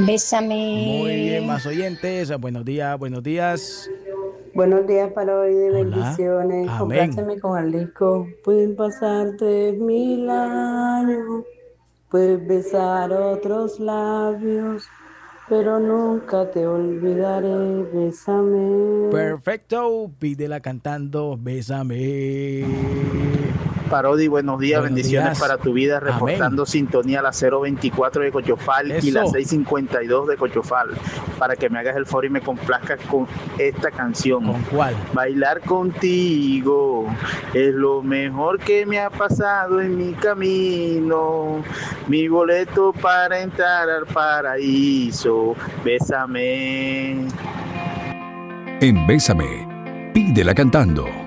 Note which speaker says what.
Speaker 1: Bésame.
Speaker 2: Muy bien, más oyentes. Buenos días, buenos días.
Speaker 3: Buenos días para hoy de
Speaker 2: Hola.
Speaker 3: bendiciones.
Speaker 2: Amén.
Speaker 3: Compláceme con el disco. Pueden pasar 3000 años, puedes besar otros labios, pero nunca te olvidaré. Bésame.
Speaker 2: Perfecto. Pídela cantando. Bésame.
Speaker 4: Parodi, buenos días,
Speaker 2: Buenos
Speaker 4: bendiciones
Speaker 2: días.
Speaker 4: para tu vida, reportando sintonía la 024 de Cochofal y la
Speaker 2: Eso.
Speaker 4: 652 de Cochofal, para que me hagas el favor y me complazcas con esta canción.
Speaker 2: ¿Con cuál?
Speaker 4: Bailar contigo es lo mejor que me ha pasado en mi camino, mi boleto para entrar al paraíso. Bésame.
Speaker 5: En Bésame, pídela cantando.